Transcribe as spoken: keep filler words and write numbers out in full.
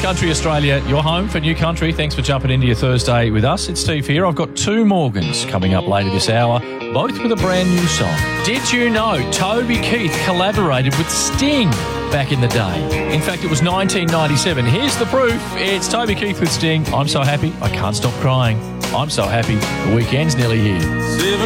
Country Australia, your home for new country. Thanks for jumping into your Thursday with us. It's Steve here. I've got two Morgans coming up later this hour, both with a brand new song. Did you know Toby Keith collaborated with Sting back in the day? In fact, it was nineteen ninety-seven. Here's the proof. It's Toby Keith with Sting. I'm so happy, I can't stop crying. I'm so happy, the weekend's nearly here.